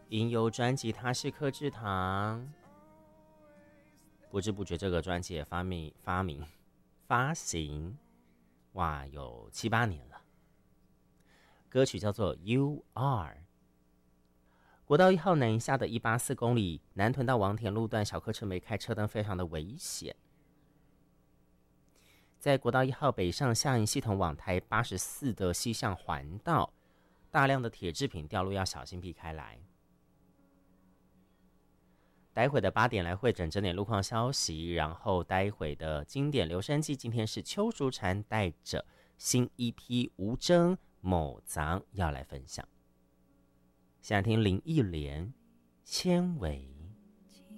音游专辑它是柯志堂，不知不觉这个专辑也发行，哇，有7、8年了。歌曲叫做 You Are。国道1号南下的184公里，南屯到王田路段小客车没开，车灯非常的危险。在国道1号北上下营系统往台84的西向环道，大量的铁制品掉落，要小心避开来。待会的8点来会诊整点路况消息，然后待会的经典留声机，今天是邱淑婵带着新EP无争某藏要来分享。现在听林忆莲纤维。